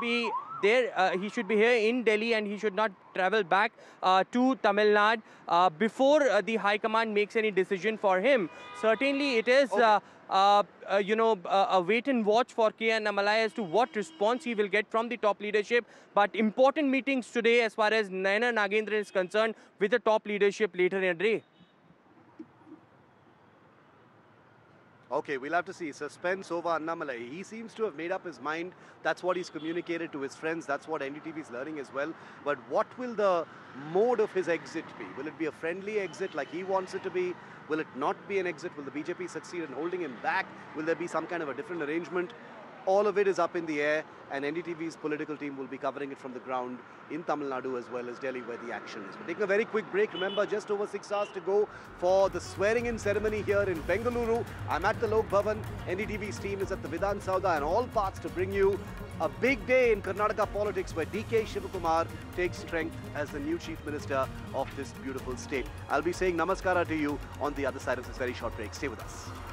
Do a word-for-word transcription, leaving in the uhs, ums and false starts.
be there. Uh, he should be here in Delhi, and he should not travel back uh, to Tamil Nadu uh, before uh, the High Command makes any decision for him. Certainly, it is. Okay. Uh, Uh, uh, you know, uh, a wait and watch for K N Annamalai as to what response he will get from the top leadership. But important meetings today as far as Naina Nagendran is concerned with the top leadership later in the day. Okay, we'll have to see. Suspense over Annamalai. He seems to have made up his mind. That's what he's communicated to his friends. That's what N D T V is learning as well. But what will the mode of his exit be? Will it be a friendly exit like he wants it to be? Will it not be an exit? Will the B J P succeed in holding him back? Will there be some kind of a different arrangement? All of it is up in the air, and N D T V's political team will be covering it from the ground in Tamil Nadu as well as Delhi, where the action is. We're taking a very quick break. Remember, just over six hours to go for the swearing-in ceremony here in Bengaluru. I'm at the Lok Bhavan. N D T V's team is at the Vidhan Sauda, and all parts to bring you a big day in Karnataka politics, where D K Shivakumar takes strength as the new Chief Minister of this beautiful state. I'll be saying namaskara to you on the other side of this very short break. Stay with us.